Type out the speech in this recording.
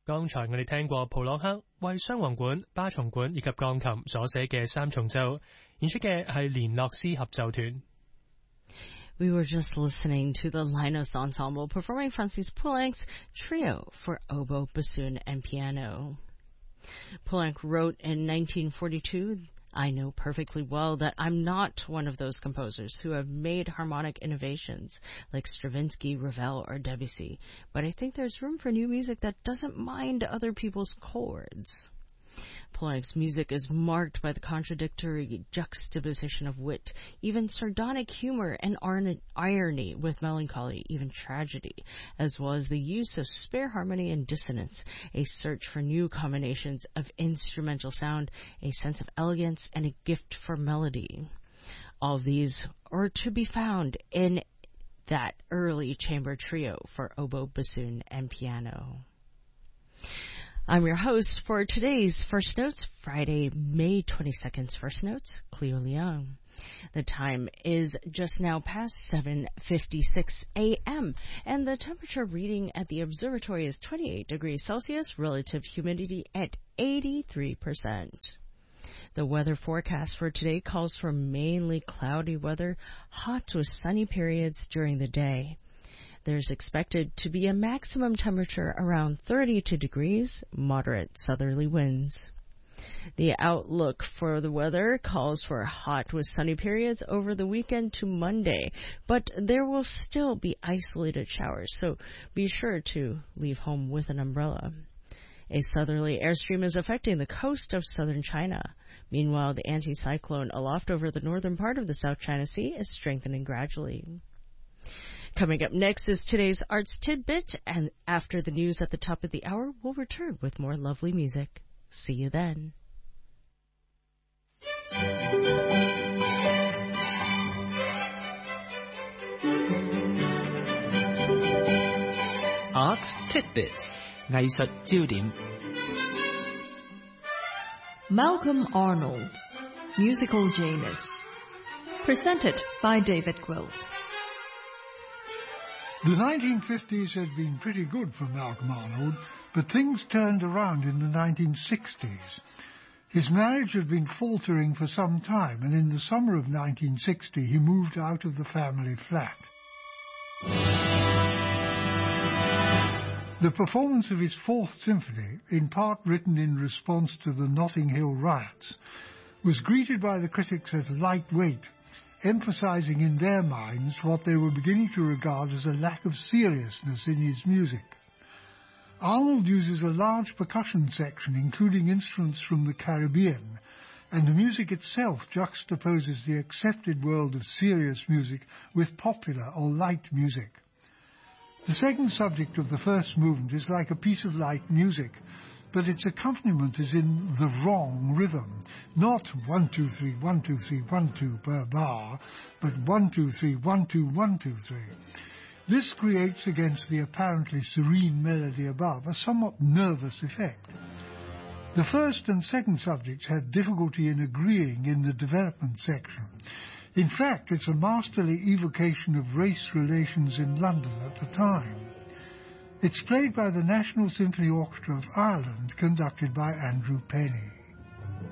剛才我哋聽過普朗克為雙簧管、巴松管以及鋼琴所寫嘅三重奏，演出嘅係連諾斯合奏團。 We were just listening to the Linus Ensemble performing Francis Poulenc's trio for oboe, bassoon, and piano. Poulenc wrote in 1942, I know perfectly well that I'm not one of those composers who have made harmonic innovations like Stravinsky, Ravel, or Debussy, but I think there's room for new music that doesn't mind other people's chords. Poulenc's music is marked by the contradictory juxtaposition of wit, even sardonic humor and irony with melancholy, even tragedy, as well as the use of spare harmony and dissonance, a search for new combinations of instrumental sound, a sense of elegance, and a gift for melody. All of these are to be found in that early chamber trio for oboe, bassoon, and piano. I'm your host for today's First Notes, Friday, May 22nd's First Notes, Cleo Leung. The time is just now past 7:56 a.m., and the temperature reading at the observatory is 28 degrees Celsius, relative humidity at 83%. The weather forecast for today calls for mainly cloudy weather, hot with sunny periods during the day. There's expected to be a maximum temperature around 32 degrees, moderate southerly winds. The outlook for the weather calls for hot with sunny periods over the weekend to Monday, but there will still be isolated showers, so be sure to leave home with an umbrella. A southerly airstream is affecting the coast of southern China. Meanwhile, the anticyclone aloft over the northern part of the South China Sea is strengthening gradually. Coming up next is today's Arts Tidbit, and after the news at the top of the hour, we'll return with more lovely music. See you then. Arts Tidbit 藝術焦點 Malcolm Arnold, Musical Janus. Presented by David Gwilt. The 1950s had been pretty good for Malcolm Arnold, but things turned around in the 1960s. His marriage had been faltering for some time, and in the summer of 1960 he moved out of the family flat. The performance of his Fourth Symphony, in part written in response to the Notting Hill riots, was greeted by the critics as lightweight, emphasizing in their minds what they were beginning to regard as a lack of seriousness in his music. Arnold uses a large percussion section, including instruments from the Caribbean, and the music itself juxtaposes the accepted world of serious music with popular or light music. The second subject of the first movement is like a piece of light music, but its accompaniment is in the wrong rhythm, not 1 2 3 1 2 3 1 2 per bar, but 1 2 3 1 2 1 2 3. This creates, against the apparently serene melody above, a somewhat nervous effect. The first and second subjects had difficulty in agreeing in the development section. In fact, it's a masterly evocation of race relations in London at the time. It's played by the National Symphony Orchestra of Ireland, conducted by Andrew Penny.